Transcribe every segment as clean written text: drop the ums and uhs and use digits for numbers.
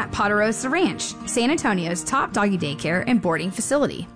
at Ponderosa Ranch, San Antonio's top doggy daycare and boarding facility.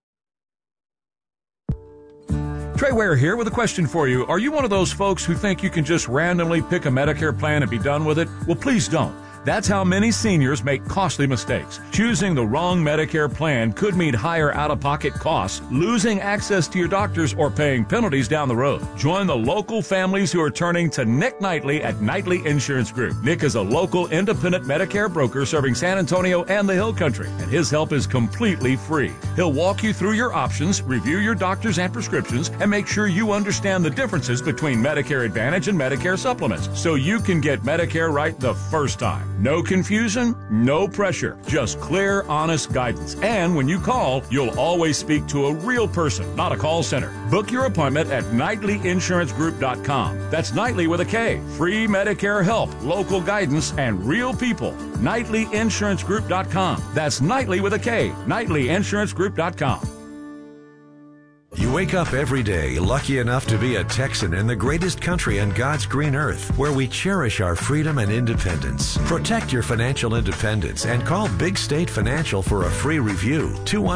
Trey Ware here with a question for you. Are you one of those folks who think you can just randomly pick a Medicare plan and be done with it? Well, please don't. That's how many seniors make costly mistakes. Choosing the wrong Medicare plan could mean higher out-of-pocket costs, losing access to your doctors, or paying penalties down the road. Join the local families who are turning to Nick Knightley at Knightley Insurance Group. Nick is a local independent Medicare broker serving San Antonio and the Hill Country, and his help is completely free. He'll walk you through your options, review your doctors and prescriptions, and make sure you understand the differences between Medicare Advantage and Medicare Supplements, so you can get Medicare right the first time. No confusion, no pressure, just clear, honest guidance. And when you call, you'll always speak to a real person, not a call center. Book your appointment at KnightleyInsuranceGroup.com. That's Knightley with a K. Free Medicare help, local guidance, and real people. KnightleyInsuranceGroup.com. That's Knightley with a K. KnightleyInsuranceGroup.com. You wake up every day lucky enough to be a Texan in the greatest country on God's green earth, where we cherish our freedom and independence. Protect your financial independence and call Big State Financial for a free review.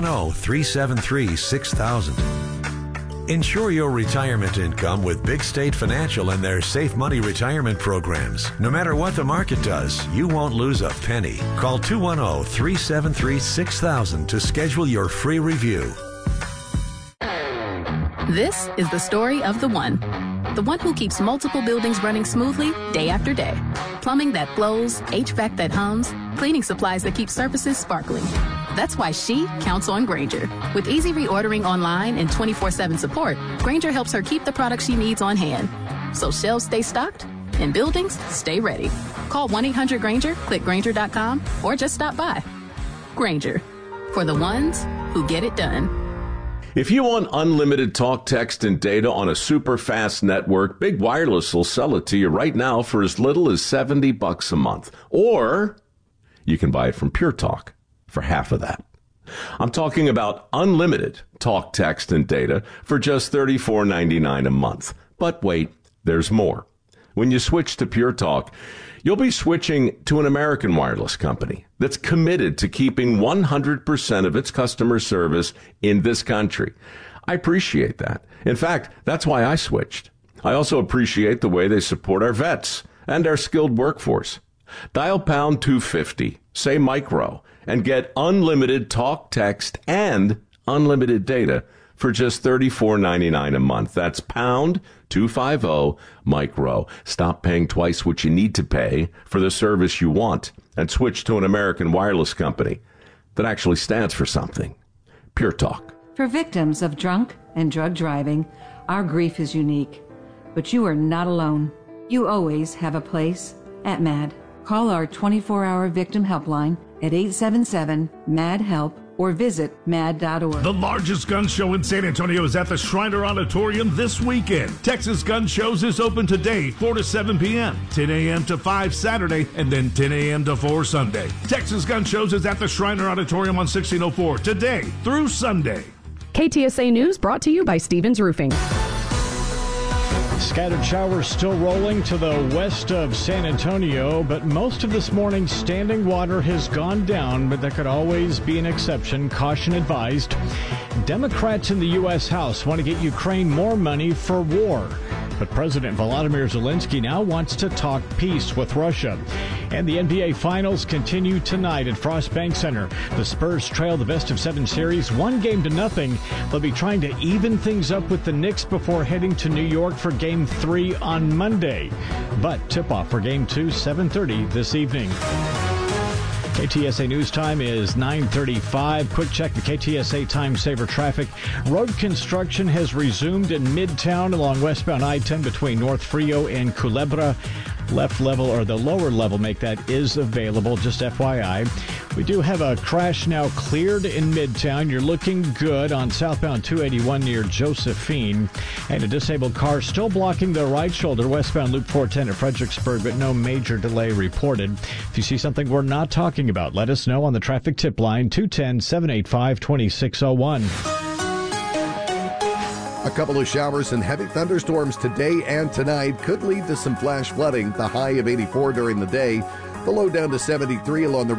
210-373-6000. Ensure your retirement income with Big State Financial and their Safe Money retirement programs. No matter what the market does, you won't lose a penny. Call 210-373-6000 to schedule your free review. This is the story of the one who keeps multiple buildings running smoothly day after day. Plumbing that flows, HVAC that hums, cleaning supplies that keep surfaces sparkling. That's why she counts on Grainger. With easy reordering online and 24/7 support, Grainger helps her keep the products she needs on hand, so shelves stay stocked and buildings stay ready. Call 1-800-GRAINGER, click Grainger.com, or just stop by. Grainger, for the ones who get it done. If you want unlimited talk, text, and data on a super fast network, Big Wireless will sell it to you right now for as little as $70 a month. Or you can buy it from Pure Talk for half of that. I'm talking about unlimited talk, text, and data for just $34.99 a month. But wait, there's more. When you switch to Pure Talk, you'll be switching to an American wireless company that's committed to keeping 100% of its customer service in this country. I appreciate that. In fact, that's why I switched. I also appreciate the way they support our vets and our skilled workforce. Dial pound 250, say micro, and get unlimited talk, text, and unlimited data for just $34.99 a month. That's pound 250 micro. Stop paying twice what you need to pay for the service you want and switch to an American wireless company that actually stands for something. Pure Talk. For victims of drunk and drug driving, our grief is unique. But you are not alone. You always have a place at MAD. Call our 24-hour victim helpline at 877-MAD-HELP or visit mad.org. The largest gun show in San Antonio is at the Shriner Auditorium this weekend. Texas Gun Shows is open today, 4 to 7 p.m., 10 a.m. to 5 Saturday, and then 10 a.m. to 4 Sunday. Texas Gun Shows is at the Shriner Auditorium on 1604 today through Sunday. KTSA News brought to you by Stevens Roofing. Scattered showers still rolling to the west of San Antonio, but most of this morning's standing water has gone down, but there could always be an exception. Caution advised. Democrats in the U.S. House want to get Ukraine more money for war, but President Volodymyr Zelensky now wants to talk peace with Russia. And the NBA Finals continue tonight at Frost Bank Center. The Spurs trail the best-of-7 series 1-0. They'll be trying to even things up with the Knicks before heading to New York for Game 3 on Monday. But tip-off for Game 2, 7:30 this evening. KTSA News Time is 9:35. Quick check the KTSA Time Saver traffic. Road construction has resumed in Midtown along westbound I-10 between North Frio and Culebra. Left level or the lower level make that is available, just FYI. We do have a crash now cleared in Midtown. You're looking good on southbound 281 near Josephine. And a disabled car still blocking the right shoulder westbound Loop 410 at Fredericksburg, but no major delay reported. If you see something we're not talking about, let us know on the traffic tip line 210-785-2601. A couple of showers and heavy thunderstorms today and tonight could lead to some flash flooding. The high of 84 during the day. The low down to 73 along the